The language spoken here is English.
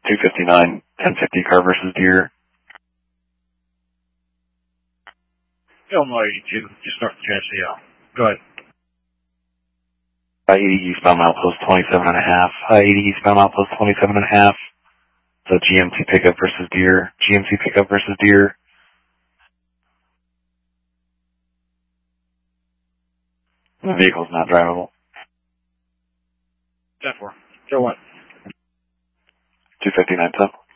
259, 1050 car versus Deer. Illinois 82, just north of Geneseo. Go ahead. I-80 eastbound milepost 27.5. I-80 eastbound milepost 27.5. So GMC pickup versus Deer. GMC pickup versus Deer. The vehicle's not drivable. 10-4. Go what? 259 10.